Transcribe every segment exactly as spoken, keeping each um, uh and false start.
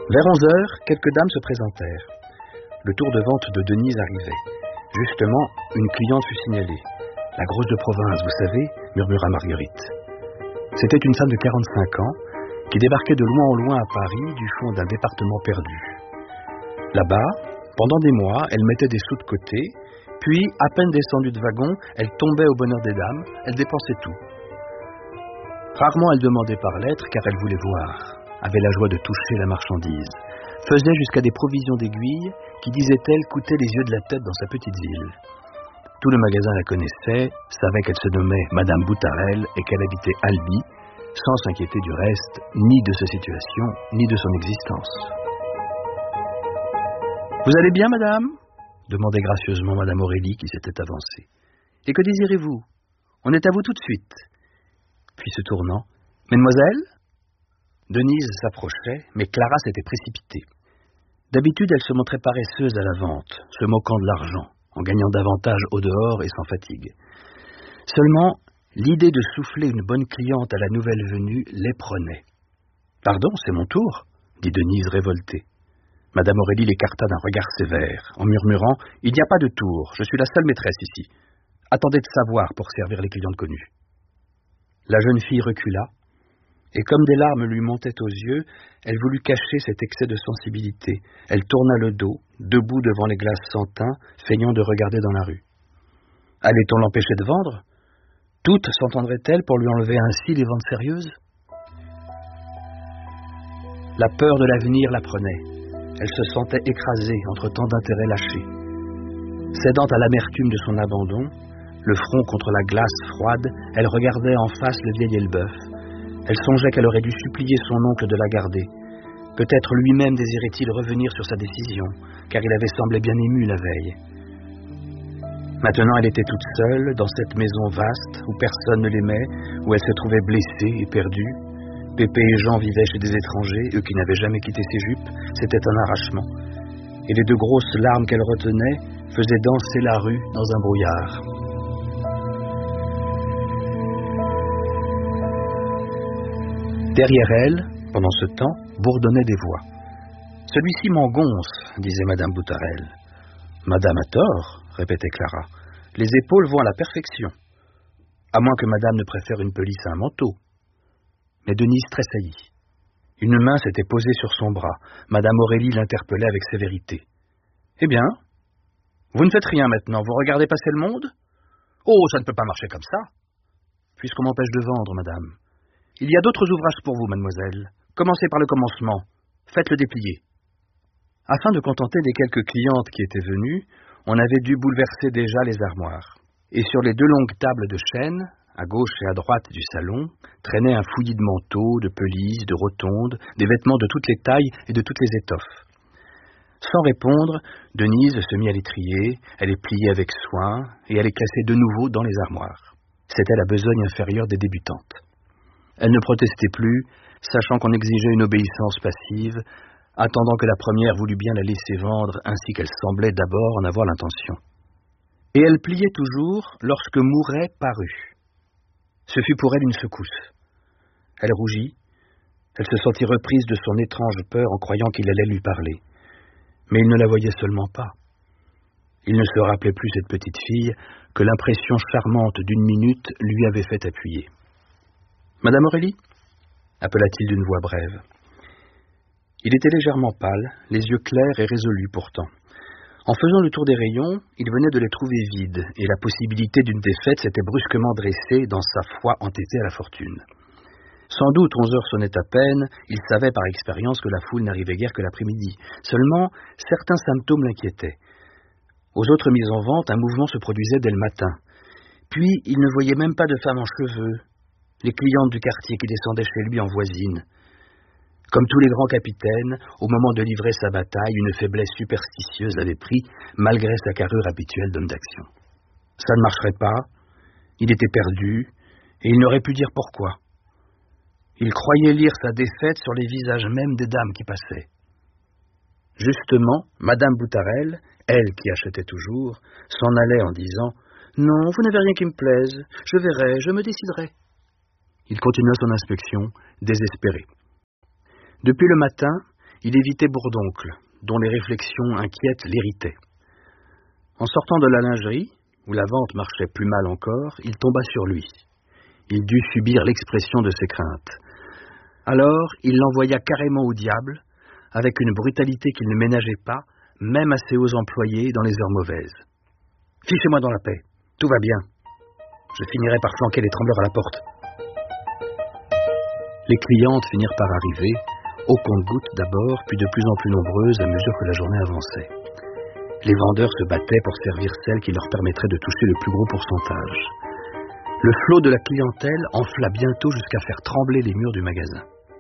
Vers onze heures, quelques dames se présentèrent. Le tour de vente de Denise arrivait. Justement, une cliente fut signalée. « La grosse de province, vous savez » murmura Marguerite. C'était une femme de quarante-cinq ans qui débarquait de loin en loin à Paris du fond d'un département perdu. Là-bas, pendant des mois, elle mettait des sous de côté, puis, à peine descendue de wagon, elle tombait au bonheur des dames, elle dépensait tout. Rarement elle demandait par lettre, car elle voulait voir, avait la joie de toucher la marchandise, faisait jusqu'à des provisions d'aiguilles qui, disait-elle, coûtaient les yeux de la tête dans sa petite ville. Tout le magasin la connaissait, savait qu'elle se nommait Madame Boutarel et qu'elle habitait Albi, sans s'inquiéter du reste, ni de sa situation, ni de son existence. « Vous allez bien, madame ?» demandait gracieusement madame Aurélie qui s'était avancée. « Et que désirez-vous? On est à vous tout de suite. » Puis se tournant, « Mademoiselle ?» Denise s'approchait, mais Clara s'était précipitée. D'habitude, elle se montrait paresseuse à la vente, se moquant de l'argent, en gagnant davantage au dehors et sans fatigue. Seulement, l'idée de souffler une bonne cliente à la nouvelle venue l'éprenait. « Pardon, c'est mon tour ?» dit Denise révoltée. Madame Aurélie l'écarta d'un regard sévère, en murmurant « Il n'y a pas de tour, je suis la seule maîtresse ici. Attendez de savoir pour servir les clientes connues. » La jeune fille recula, et comme des larmes lui montaient aux yeux, elle voulut cacher cet excès de sensibilité. Elle tourna le dos, debout devant les glaces sans teint, feignant de regarder dans la rue. Allait-on l'empêcher de vendre? Toutes s'entendraient-elles pour lui enlever ainsi les ventes sérieuses? La peur de l'avenir la prenait. Elle se sentait écrasée entre tant d'intérêts lâchés. Cédant à l'amertume de son abandon, le front contre la glace froide, elle regardait en face le vieil Elbeuf. Elle songeait qu'elle aurait dû supplier son oncle de la garder. Peut-être lui-même désirait-il revenir sur sa décision, car il avait semblé bien ému la veille. Maintenant, elle était toute seule, dans cette maison vaste, où personne ne l'aimait, où elle se trouvait blessée et perdue. Pépé et Jean vivaient chez des étrangers, eux qui n'avaient jamais quitté ses jupes. C'était un arrachement. Et les deux grosses larmes qu'elle retenait faisaient danser la rue dans un brouillard. Derrière elle, pendant ce temps, bourdonnaient des voix. « Celui-ci m'engonce, » disait madame Boutarel. « Madame a tort, » répétait Clara. « Les épaules vont à la perfection. À moins que madame ne préfère une pelisse à un manteau. » Mais Denise tressaillit. Une main s'était posée sur son bras. Madame Aurélie l'interpellait avec sévérité. « Eh bien, vous ne faites rien maintenant, vous regardez passer le monde? Oh, ça ne peut pas marcher comme ça. Puisqu'on m'empêche de vendre, madame. Il y a d'autres ouvrages pour vous, mademoiselle. Commencez par le commencement. Faites-le déplier. » Afin de contenter les quelques clientes qui étaient venues, on avait dû bouleverser déjà les armoires. Et sur les deux longues tables de chêne, à gauche et à droite du salon, traînait un fouillis de manteaux, de pelisses, de rotondes, des vêtements de toutes les tailles et de toutes les étoffes. Sans répondre, Denise se mit à les trier, elle les pliait avec soin, et elle les classait de nouveau dans les armoires. C'était la besogne inférieure des débutantes. Elle ne protestait plus, sachant qu'on exigeait une obéissance passive, attendant que la première voulût bien la laisser vendre, ainsi qu'elle semblait d'abord en avoir l'intention. Et elle pliait toujours lorsque Mouret parut. Ce fut pour elle une secousse. Elle rougit, elle se sentit reprise de son étrange peur en croyant qu'il allait lui parler. Mais il ne la voyait seulement pas. Il ne se rappelait plus cette petite fille que l'impression charmante d'une minute lui avait fait appuyer. « Madame Aurélie » appela-t-il d'une voix brève. Il était légèrement pâle, les yeux clairs et résolus pourtant. En faisant le tour des rayons, il venait de les trouver vides, et la possibilité d'une défaite s'était brusquement dressée dans sa foi entêtée à la fortune. Sans doute onze heures sonnaient à peine, il savait par expérience que la foule n'arrivait guère que l'après-midi. Seulement, certains symptômes l'inquiétaient. Aux autres mises en vente, un mouvement se produisait dès le matin. Puis, il ne voyait même pas de femmes en cheveux, les clientes du quartier qui descendaient chez lui en voisine. Comme tous les grands capitaines, au moment de livrer sa bataille, une faiblesse superstitieuse avait pris, malgré sa carrure habituelle d'homme d'action. Ça ne marcherait pas, il était perdu, et il n'aurait pu dire pourquoi. Il croyait lire sa défaite sur les visages mêmes des dames qui passaient. Justement, madame Boutarel, elle qui achetait toujours, s'en allait en disant « Non, vous n'avez rien qui me plaise, je verrai, je me déciderai. » Il continua son inspection, désespéré. Depuis le matin, il évitait Bourdoncle, dont les réflexions inquiètes l'irritaient. En sortant de la lingerie, où la vente marchait plus mal encore, il tomba sur lui. Il dut subir l'expression de ses craintes. Alors, il l'envoya carrément au diable, avec une brutalité qu'il ne ménageait pas, même à ses hauts employés dans les heures mauvaises. « Fichez-moi dans la paix, tout va bien. Je finirai par flanquer les trembleurs à la porte. » Les clientes finirent par arriver, au compte-gouttes d'abord, puis de plus en plus nombreuses à mesure que la journée avançait. Les vendeurs se battaient pour servir celles qui leur permettraient de toucher le plus gros pourcentage. Le flot de la clientèle enfla bientôt jusqu'à faire trembler les murs du magasin.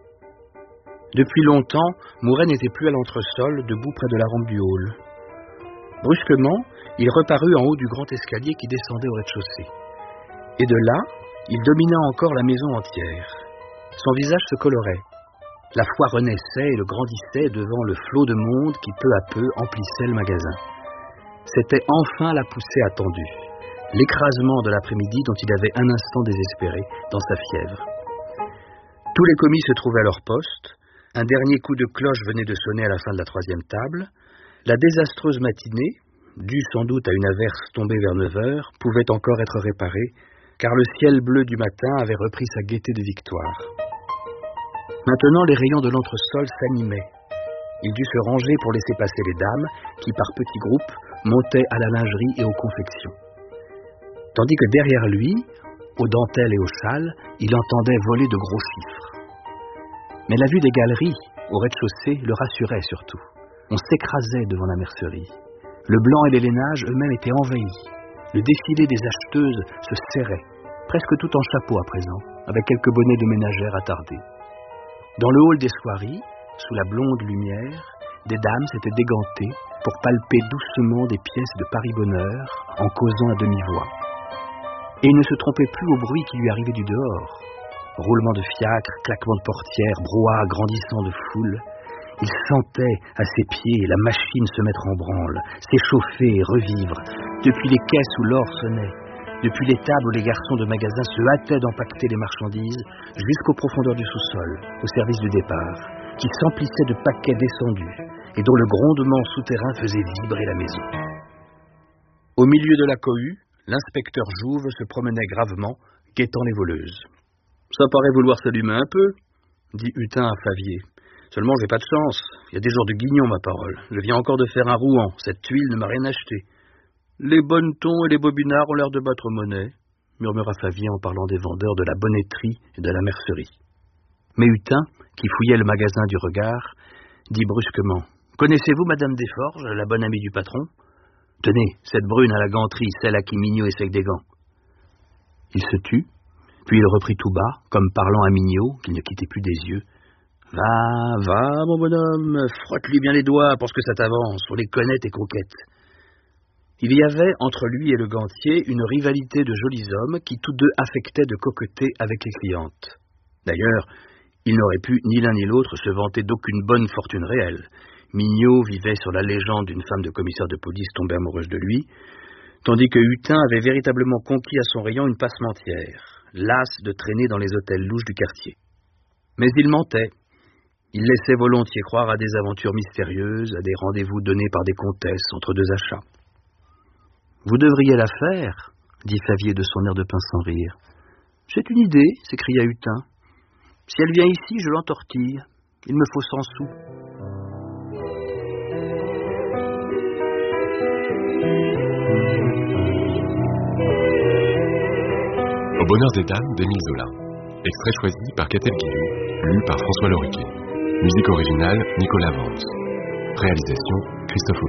Depuis longtemps, Mouret n'était plus à l'entresol, debout près de la rampe du hall. Brusquement, il reparut en haut du grand escalier qui descendait au rez-de-chaussée. Et de là, il domina encore la maison entière. Son visage se colorait. La foi renaissait et le grandissait devant le flot de monde qui peu à peu emplissait le magasin. C'était enfin la poussée attendue, l'écrasement de l'après-midi dont il avait un instant désespéré dans sa fièvre. Tous les commis se trouvaient à leur poste, un dernier coup de cloche venait de sonner à la fin de la troisième table, la désastreuse matinée, due sans doute à une averse tombée vers neuf heures, pouvait encore être réparée, car le ciel bleu du matin avait repris sa gaieté de victoire. Maintenant, les rayons de l'entresol s'animaient. Il dut se ranger pour laisser passer les dames, qui par petits groupes montaient à la lingerie et aux confections. Tandis que derrière lui, aux dentelles et aux châles, il entendait voler de gros chiffres. Mais la vue des galeries, au rez-de-chaussée, le rassurait surtout. On s'écrasait devant la mercerie. Le blanc et les lainages eux-mêmes étaient envahis. Le défilé des acheteuses se serrait, presque tout en chapeau à présent, avec quelques bonnets de ménagères attardés. Dans le hall des soieries, sous la blonde lumière, des dames s'étaient dégantées pour palper doucement des pièces de Paris-Bonheur en causant à demi-voix. Et il ne se trompait plus au bruit qui lui arrivait du dehors. Roulement de fiacre, claquement de portière, brouhaha grandissant de foule. Il sentait à ses pieds la machine se mettre en branle, s'échauffer et revivre, depuis les caisses où l'or sonnait, depuis les tables où les garçons de magasin se hâtaient d'empaqueter les marchandises, jusqu'aux profondeurs du sous-sol, au service du départ, qui s'emplissait de paquets descendus, et dont le grondement souterrain faisait vibrer la maison. Au milieu de la cohue, l'inspecteur Jouve se promenait gravement, guettant les voleuses. « Ça paraît vouloir s'allumer un peu, » dit Hutin à Favier. « Seulement, j'ai pas de chance. Il y a des jours de guignon, ma parole. Je viens encore de faire un Rouen. Cette tuile ne m'a rien acheté. »« Les bonnetons et les bobinards ont l'air de battre monnaie, » murmura Favier en parlant des vendeurs de la bonnetterie et de la mercerie. Mais Hutin, qui fouillait le magasin du regard, dit brusquement « Connaissez-vous Madame Desforges, la bonne amie du patron ? Tenez, cette brune à la ganterie, celle à qui Mignot essaye des gants. » Il se tut, puis il reprit tout bas, comme parlant à Mignot, qu'il ne quittait plus des yeux. « Va, va, mon bonhomme, frotte-lui bien les doigts pour que ça t'avance, on les connaît tes coquettes. » Il y avait entre lui et le gantier une rivalité de jolis hommes qui tous deux affectaient de coqueter avec les clientes. D'ailleurs, ils n'auraient pu ni l'un ni l'autre se vanter d'aucune bonne fortune réelle. Mignot vivait sur la légende d'une femme de commissaire de police tombée amoureuse de lui, tandis que Hutin avait véritablement conquis à son rayon une passementière, lasse de traîner dans les hôtels louches du quartier. Mais il mentait. Il laissait volontiers croire à des aventures mystérieuses, à des rendez-vous donnés par des comtesses entre deux achats. « Vous devriez la faire, » dit Favier de son air de pince sans rire. « C'est une idée, » s'écria Hutin. « Si elle vient ici, je l'entortille. Il me faut cent sous. » Au bonheur des dames d'Émile Zola. Extrait choisi par Catel Guillou, lu par François Loriquet. Musique originale, Nicolas Vance. Réalisation, Christophe